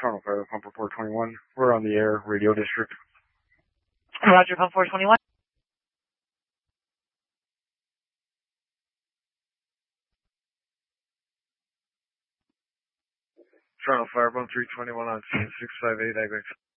Toronto Fire, Pump Report 21. We're on the air, Radio District. Roger, Pump 421. Toronto Fire, Pump 321 on scene, 658 Eglinton.